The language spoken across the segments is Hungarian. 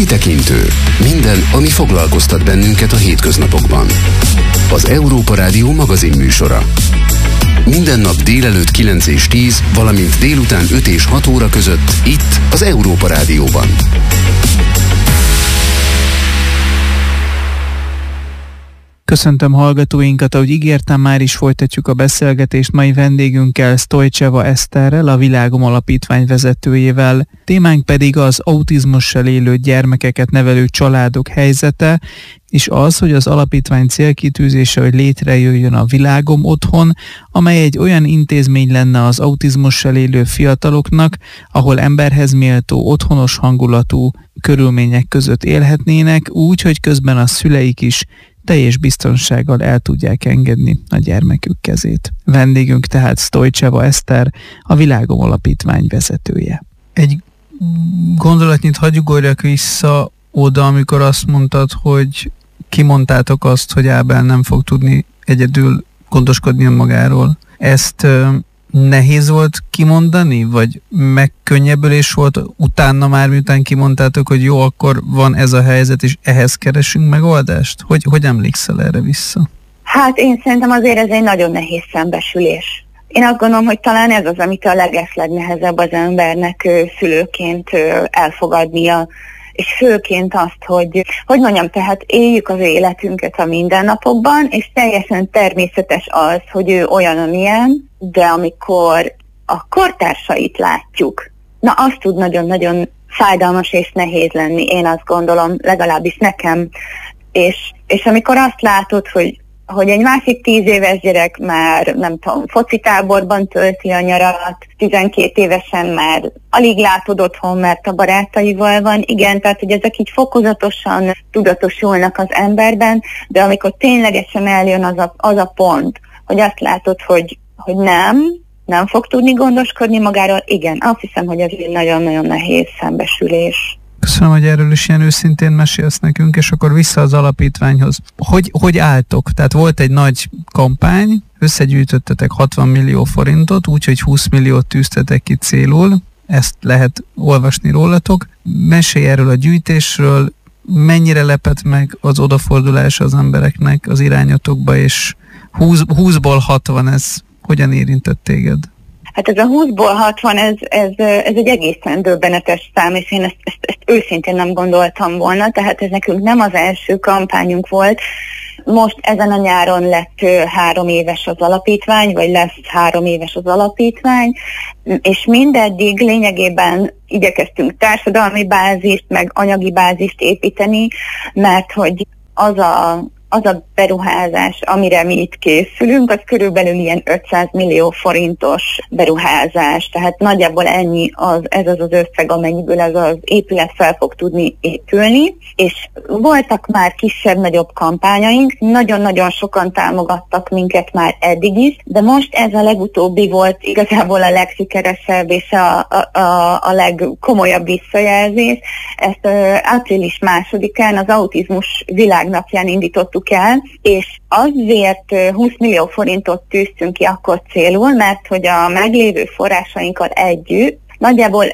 Kitekintő. Minden, ami foglalkoztat bennünket a hétköznapokban. Az Európa Rádió magazinműsora. Minden nap délelőtt 9 és 10, valamint délután 5 és 6 óra között itt az Európa Rádióban. Köszöntöm hallgatóinkat, ahogy ígértem, már is folytatjuk a beszélgetést mai vendégünkkel, Sztojcseva Eszterrel, a Világom Alapítvány vezetőjével. Témánk pedig az autizmussal élő gyermekeket nevelő családok helyzete, és az, hogy az alapítvány célkitűzése, hogy létrejöjjön a Világom Otthon, amely egy olyan intézmény lenne az autizmussal élő fiataloknak, ahol emberhez méltó, otthonos hangulatú körülmények között élhetnének, úgy, hogy közben a szüleik is teljes biztonsággal el tudják engedni a gyermekük kezét. Vendégünk tehát Sztojcseva Eszter, a Világom Alapítvány vezetője. Egy gondolatnyit hagyj ugorjak vissza oda, amikor azt mondtad, hogy kimondtátok azt, hogy Ábel nem fog tudni egyedül gondoskodni önmagáról. Ezt nehéz volt kimondani, vagy megkönnyebbülés volt utána már, miután kimondtátok, hogy jó, akkor van ez a helyzet, és ehhez keresünk megoldást? Hogy emlékszel erre vissza? Hát én szerintem azért ez egy nagyon nehéz szembesülés. Én azt gondolom, hogy talán ez az, amit a legnehezebb az embernek szülőként elfogadnia, és főként azt, hogy mondjam, tehát éljük az életünket a mindennapokban, és teljesen természetes az, hogy ő olyan, amilyen, de amikor a kortársait látjuk, na az tud nagyon-nagyon fájdalmas és nehéz lenni, én azt gondolom, legalábbis nekem. És amikor azt látod, hogy egy másik 10 éves gyerek már, nem tudom, focitáborban tölti a nyarat, 12 évesen már alig látod otthon, mert a barátaival van. Igen, tehát hogy ezek így fokozatosan tudatosulnak az emberben, de amikor ténylegesen eljön az a pont, hogy azt látod, hogy nem fog tudni gondoskodni magáról, igen, azt hiszem, hogy ez egy nagyon-nagyon nehéz szembesülés. Köszönöm, hogy erről is ilyen őszintén mesélsz nekünk, és akkor vissza az alapítványhoz. Hogy álltok? Tehát volt egy nagy kampány, összegyűjtöttetek 60 millió forintot, úgyhogy 20 milliót tűztetek ki célul, ezt lehet olvasni rólatok. Mesélj erről a gyűjtésről, mennyire lepett meg az odafordulás az embereknek az irányotokba, és 20-ból 60, ez hogyan érintett téged? Hát ez a 20-ból 60, ez egy egészen döbbenetes szám, és én ezt őszintén nem gondoltam volna, tehát ez nekünk nem az első kampányunk volt. Most ezen a nyáron lett 3 éves az alapítvány, vagy lesz 3 éves az alapítvány, és mindeddig lényegében igyekeztünk társadalmi bázist, meg anyagi bázist építeni, mert hogy az a beruházás, amire mi itt készülünk, az körülbelül ilyen 500 millió forintos beruházás. Tehát nagyjából ez az összeg, amennyiből ez az épület fel fog tudni épülni. És voltak már kisebb-nagyobb kampányaink, nagyon-nagyon sokan támogattak minket már eddig is, de most ez a legutóbbi volt igazából a legsikeresebb és a legkomolyabb visszajelzés. Ezt április 2-án az Autizmus Világnapján indítottuk el, és azért 20 millió forintot tűztünk ki akkor célul, mert hogy a meglévő forrásainkkal együtt nagyjából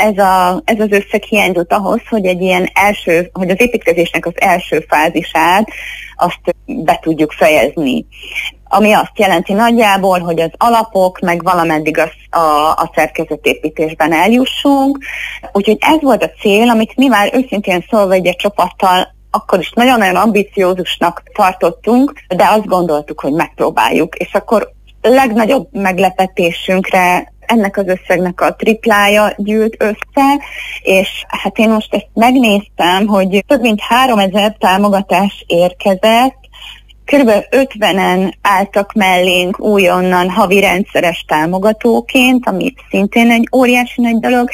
ez az összeg hiányzott ahhoz, hogy hogy az építkezésnek az első fázisát azt be tudjuk fejezni. Ami azt jelenti nagyjából, hogy az alapok, meg valameddig a szerkezetépítésben eljussunk. Úgyhogy ez volt a cél, amit mi már őszintén szólva egy csapattal akkor is nagyon-nagyon ambiciózusnak tartottunk, de azt gondoltuk, hogy megpróbáljuk. És akkor legnagyobb meglepetésünkre ennek az összegnek a triplája gyűlt össze, és hát én most ezt megnéztem, hogy több mint 3000 támogatás érkezett, kb. 50-en álltak mellénk újonnan havi rendszeres támogatóként, ami szintén egy óriási nagy dolog.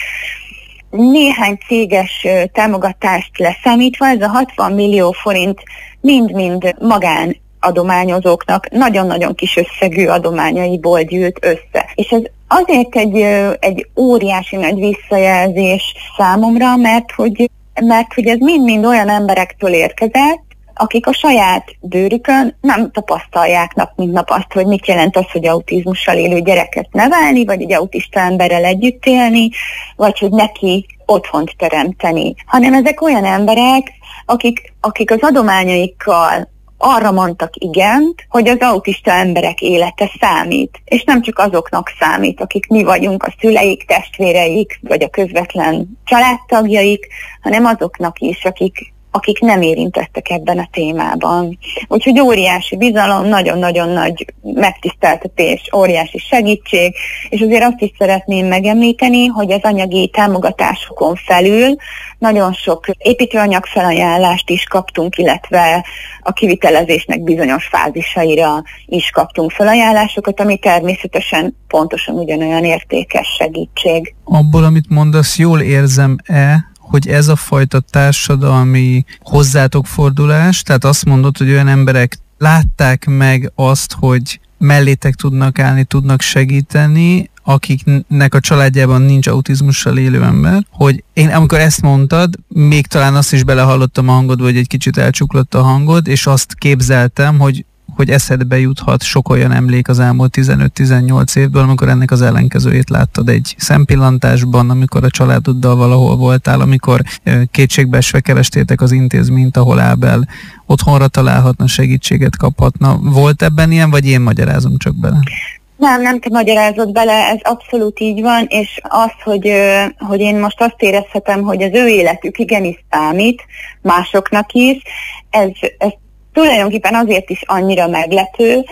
Néhány céges támogatást leszámítva, ez a 60 millió forint mind-mind magánadományozóknak nagyon-nagyon kis összegű adományaiból gyűlt össze. És ez azért egy óriási nagy visszajelzés számomra, mert hogy ez mind-mind olyan emberektől érkezett, akik a saját bőrükön nem tapasztalják nap mint nap azt, hogy mit jelent az, hogy autizmussal élő gyereket nevelni, vagy egy autista emberrel együtt élni, vagy hogy neki otthont teremteni. Hanem ezek olyan emberek, akik az adományaikkal arra mondtak igent, hogy az autista emberek élete számít. És nem csak azoknak számít, akik mi vagyunk, a szüleik, testvéreik, vagy a közvetlen családtagjaik, hanem azoknak is, akik nem érintettek ebben a témában. Úgyhogy óriási bizalom, nagyon-nagyon nagy megtiszteltetés, óriási segítség, és azért azt is szeretném megemlíteni, hogy az anyagi támogatásokon felül nagyon sok építőanyag felajánlást is kaptunk, illetve a kivitelezésnek bizonyos fázisaira is kaptunk felajánlásokat, ami természetesen pontosan ugyanolyan értékes segítség. Abból, amit mondasz, jól érzem-e, hogy ez a fajta társadalmi hozzátok fordulás, tehát azt mondod, hogy olyan emberek látták meg azt, hogy mellétek tudnak állni, tudnak segíteni, akiknek a családjában nincs autizmussal élő ember, hogy én amikor ezt mondtad, még talán azt is belehallottam a hangodba, hogy egy kicsit elcsuklott a hangod, és azt képzeltem, hogy eszedbe juthat sok olyan emlék az elmúlt 15-18 évből, amikor ennek az ellenkezőjét láttad egy szempillantásban, amikor a családoddal valahol voltál, amikor kétségbeesve kerestétek az intézményt, ahol Ábel otthonra találhatna, segítséget kaphatna. Volt ebben ilyen, vagy én magyarázom csak bele? Nem te magyarázod bele, ez abszolút így van, és az, hogy én most azt érezhetem, hogy az ő életük igenis számít másoknak is, ez tulajdonképpen azért is annyira meglepő,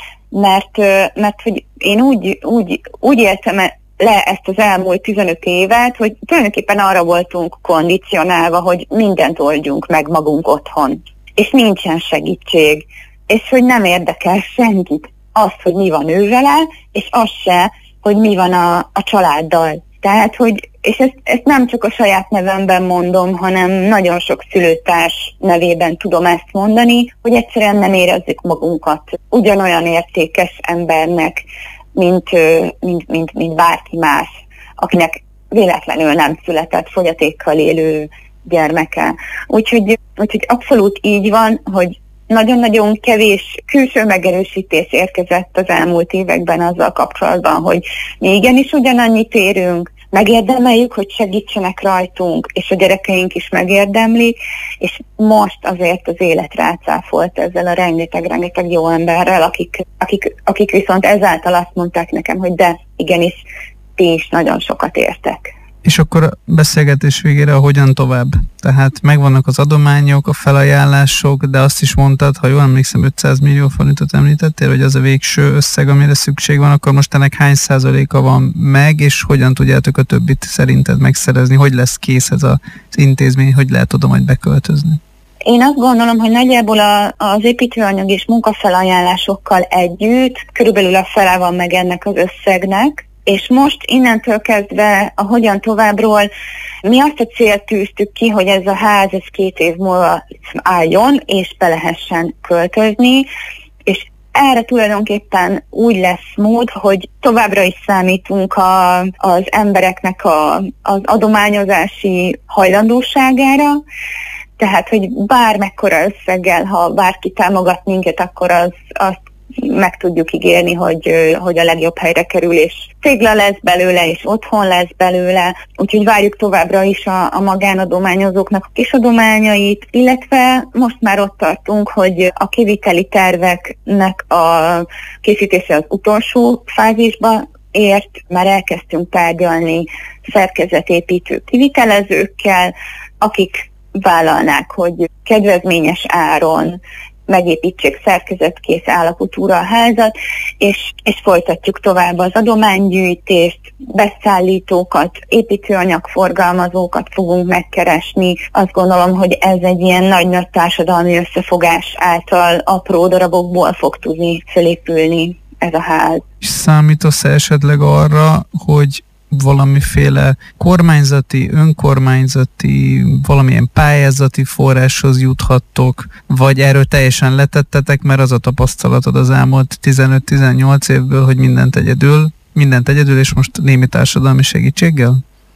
mert hogy én úgy éltem le ezt az elmúlt 15 évet, hogy tulajdonképpen arra voltunk kondicionálva, hogy mindent oldjunk meg magunk otthon. És nincsen segítség, és hogy nem érdekel senkit azt, hogy mi van ő vele, és az se, hogy mi van a családdal. Tehát, és ezt nem csak a saját nevemben mondom, hanem nagyon sok szülőtárs nevében tudom ezt mondani, hogy egyszerűen nem érezzük magunkat ugyanolyan értékes embernek, mint bárki más, akinek véletlenül nem született fogyatékkal élő gyermeke. Úgyhogy abszolút így van, hogy nagyon-nagyon kevés külső megerősítés érkezett az elmúlt években azzal kapcsolatban, hogy mi igenis ugyanannyit érünk, megérdemeljük, hogy segítsenek rajtunk, és a gyerekeink is megérdemlik, és most azért az élet rácáfolt ezzel a rengeteg jó emberrel, akik viszont ezáltal azt mondták nekem, hogy de igenis, ti is nagyon sokat értek. És akkor a beszélgetés végére hogyan tovább? Tehát megvannak az adományok, a felajánlások, de azt is mondtad, ha jól emlékszem, 500 millió forintot említettél, hogy az a végső összeg, amire szükség van, akkor most ennek hány százaléka van meg, és hogyan tudjátok a többit szerinted megszerezni? Hogy lesz kész ez az intézmény, hogy lehet oda majd beköltözni? Én azt gondolom, hogy nagyjából az építőanyag és munkafelajánlásokkal együtt körülbelül a fele van meg ennek az összegnek, és most innentől kezdve a hogyan továbbról mi azt a célt tűztük ki, hogy ez a ház 2 év múlva álljon, és be lehessen költözni, és erre tulajdonképpen úgy lesz mód, hogy továbbra is számítunk az embereknek az adományozási hajlandóságára, tehát, hogy bármekkora összeggel, ha bárki támogat minket, akkor azt meg tudjuk ígérni, hogy a legjobb helyre kerül, és cégla lesz belőle, és otthon lesz belőle. Úgyhogy várjuk továbbra is a magánadományozóknak a kisadományait, illetve most már ott tartunk, hogy a kiviteli terveknek a készítése az utolsó fázisba ért, már elkezdtünk tárgyalni szerkezetépítő kivitelezőkkel, akik vállalnák, hogy kedvezményes áron megépítsék szerkezetkész állapotúra a házat, és folytatjuk tovább az adománygyűjtést, beszállítókat, építőanyagforgalmazókat fogunk megkeresni. Azt gondolom, hogy ez egy ilyen nagy társadalmi összefogás által apró darabokból fog tudni felépülni ez a ház. Számítasz esetleg arra, hogy valamiféle kormányzati, önkormányzati, valamilyen pályázati forráshoz juthattok, vagy erről teljesen letettetek, mert az a tapasztalatod az elmúlt 15-18 évből, hogy mindent egyedül, és most némi társadalmi segítséggel?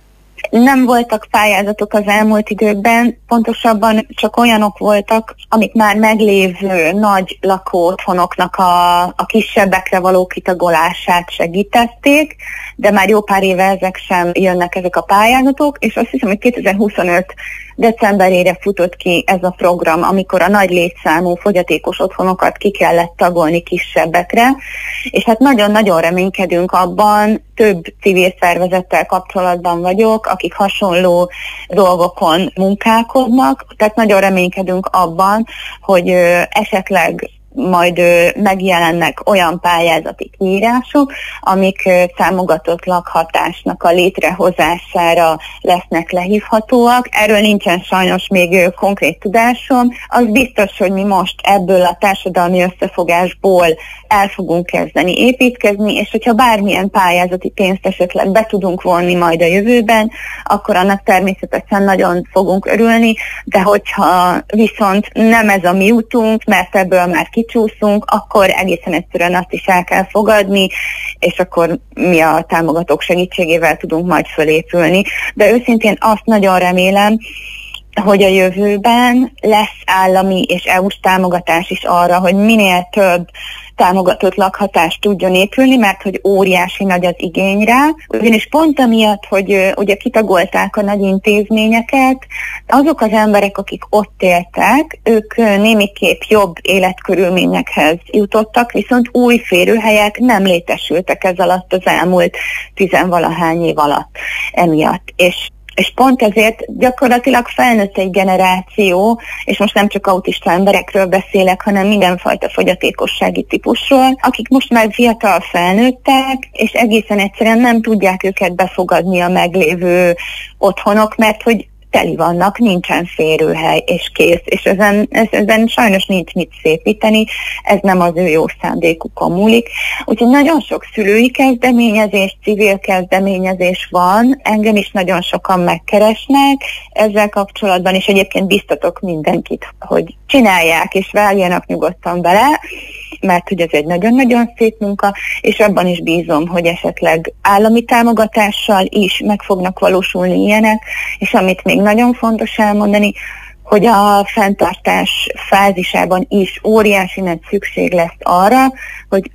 Nem voltak pályázatok az elmúlt időkben, pontosabban csak olyanok voltak, amik már meglévő nagy lakóotthonoknak a kisebbekre való kitagolását segítették, de már jó pár éve ezek sem jönnek ezek a pályázatok, és azt hiszem, hogy 2025 decemberére futott ki ez a program, amikor a nagy létszámú fogyatékos otthonokat ki kellett tagolni kisebbekre, és hát nagyon-nagyon reménykedünk abban, több civil szervezettel kapcsolatban vagyok, akik hasonló dolgokon munkálkodnak, tehát nagyon reménykedünk abban, hogy esetleg majd megjelennek olyan pályázati kiírások, amik támogatott lakhatásnak a létrehozására lesznek lehívhatóak. Erről nincsen sajnos még konkrét tudásom. Az biztos, hogy mi most ebből a társadalmi összefogásból el fogunk kezdeni építkezni, és hogyha bármilyen pályázati pénzt esetleg be tudunk vonni majd a jövőben, akkor annak természetesen nagyon fogunk örülni, de hogyha viszont nem ez a mi útunk, mert ebből már kicsúszunk, akkor egészen egyszerűen azt is el kell fogadni, és akkor mi a támogatók segítségével tudunk majd fölépülni. De őszintén azt nagyon remélem, hogy a jövőben lesz állami és EU-s támogatás is arra, hogy minél több támogatott lakhatás tudjon épülni, mert hogy óriási nagy az igény rá. Ugyanis pont amiatt, hogy ugye kitagolták a nagy intézményeket, azok az emberek, akik ott éltek, ők némiképp jobb életkörülményekhez jutottak, viszont új férőhelyek nem létesültek ez alatt az elmúlt 10-valahány év alatt emiatt. És pont ezért gyakorlatilag felnőtt egy generáció, és most nem csak autista emberekről beszélek, hanem mindenfajta fogyatékossági típusról, akik most már fiatal felnőttek, és egészen egyszerűen nem tudják őket befogadni a meglévő otthonok, mert hogy teli vannak, nincsen férőhely, és kész. És ezen sajnos nincs mit szépíteni, ez nem az ő jó szándékukon múlik. Úgyhogy nagyon sok szülői kezdeményezés, civil kezdeményezés van, engem is nagyon sokan megkeresnek ezzel kapcsolatban, és egyébként biztatok mindenkit, hogy csinálják, és váljanak nyugodtan bele, mert hogy ez egy nagyon-nagyon szép munka, és abban is bízom, hogy esetleg állami támogatással is meg fognak valósulni ilyenek, és amit még nagyon fontos elmondani, hogy a fenntartás fázisában is óriási nagy szükség lesz arra, hogy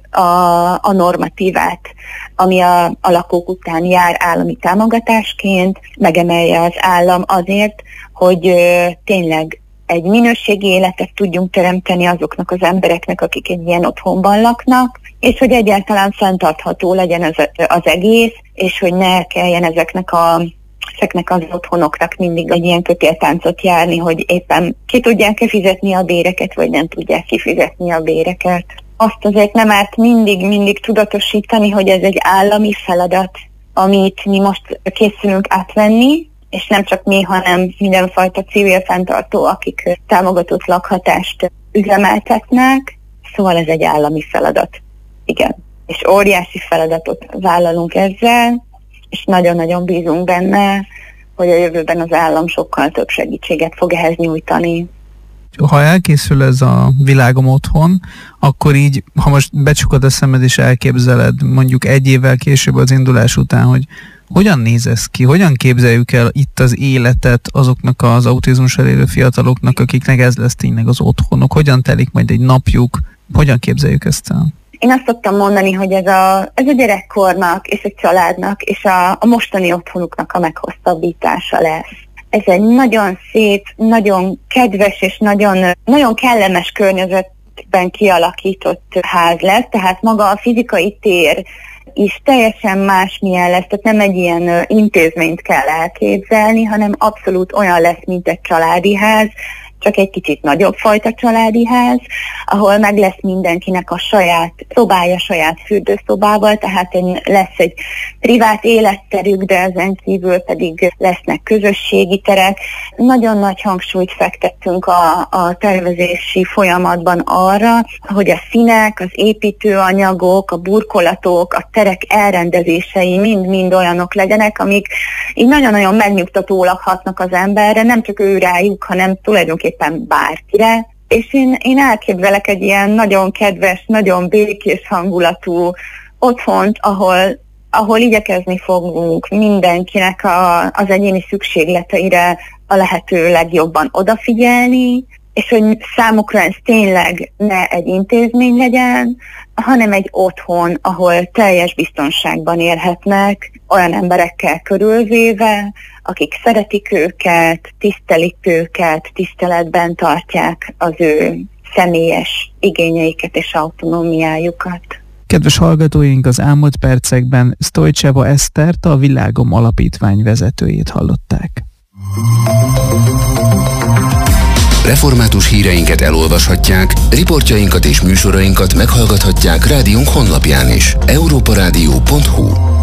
a normatívát, ami a lakók után jár állami támogatásként, megemelje az állam azért, hogy tényleg egy minőségi életet tudjunk teremteni azoknak az embereknek, akik egy ilyen otthonban laknak, és hogy egyáltalán fenntartható legyen az egész, és hogy ne kelljen ezeknek az otthonoknak mindig egy ilyen kötéltáncot járni, hogy éppen ki tudják-e fizetni a béreket, vagy nem tudják kifizetni a béreket. Azt azért nem árt mindig tudatosítani, hogy ez egy állami feladat, amit mi most készülünk átvenni, és nem csak mi, hanem mindenfajta civil fenntartó, akik támogatott lakhatást üzemeltetnek. Szóval ez egy állami feladat. Igen. És óriási feladatot vállalunk ezzel, és nagyon-nagyon bízunk benne, hogy a jövőben az állam sokkal több segítséget fog ehhez nyújtani. Ha elkészül ez a Világom otthon, akkor így, ha most becsukod a szemed és elképzeled mondjuk egy évvel később az indulás után, hogy hogyan néz ez ki? Hogyan képzeljük el itt az életet azoknak az autizmussal élő fiataloknak, akiknek ez lesz tényleg az otthonok? Hogyan telik majd egy napjuk? Hogyan képzeljük ezt el? Én azt szoktam mondani, hogy ez a gyerekkornak és a családnak és a mostani otthonuknak a meghosszabbítása lesz. Ez egy nagyon szép, nagyon kedves és nagyon kellemes környezetben kialakított ház lesz, tehát maga a fizikai tér is teljesen másmilyen lesz, tehát nem egy ilyen intézményt kell elképzelni, hanem abszolút olyan lesz, mint egy családi ház, csak egy kicsit nagyobb fajta családi ház, ahol meg lesz mindenkinek a saját szobája, saját fürdőszobával, tehát lesz egy privát életterük, de ezen kívül pedig lesznek közösségi terek. Nagyon nagy hangsúlyt fektettünk a tervezési folyamatban arra, hogy a színek, az építőanyagok, a burkolatok, a terek elrendezései mind-mind olyanok legyenek, amik így nagyon-nagyon megnyugtatólag hatnak az emberre, nem csak ő rájuk, hanem tulajdonképpen bárkire. És én elképzelek egy ilyen nagyon kedves, nagyon békés hangulatú otthont, ahol ahol igyekezni fogunk mindenkinek az egyéni szükségleteire a lehető legjobban odafigyelni, és hogy számukra ez tényleg ne egy intézmény legyen, hanem egy otthon, ahol teljes biztonságban élhetnek, olyan emberekkel körülvéve, akik szeretik őket, tisztelik őket, tiszteletben tartják az ő személyes igényeiket és autonómiájukat. Kedves hallgatóink, az elmúlt percekben Sztojcseva Esztert, a Világom Alapítvány vezetőjét hallották. Református híreinket elolvashatják, riportjainkat és műsorainkat meghallgathatják rádiónk honlapján is. europaradio.hu